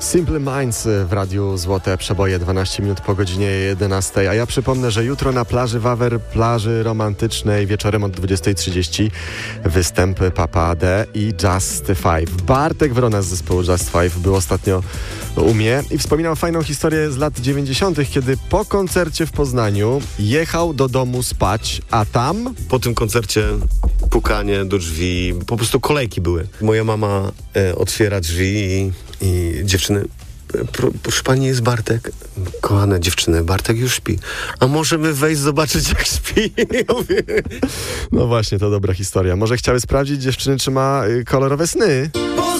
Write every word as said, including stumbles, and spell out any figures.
Simple Minds w Radiu Złote Przeboje, dwanaście minut po godzinie jedenastej. A ja przypomnę, że jutro na plaży Wawer, plaży romantycznej, wieczorem od dwudziestej trzydzieści występ Papa D i Just Five. Bartek Wrona z zespołu Just Five był ostatnio u mnie i wspominał fajną historię z lat dziewięćdziesiątych, kiedy po koncercie w Poznaniu jechał do domu spać, a tam... Po tym koncercie pukanie do drzwi, po prostu kolejki były. Moja mama e, otwiera drzwi i, i dziewczyny, pro, proszę pani, jest Bartek. Kochane dziewczyny, Bartek już śpi. A możemy wejść zobaczyć, jak śpi? No właśnie, to dobra historia. Może chciały sprawdzić dziewczyny, czy ma y, kolorowe sny?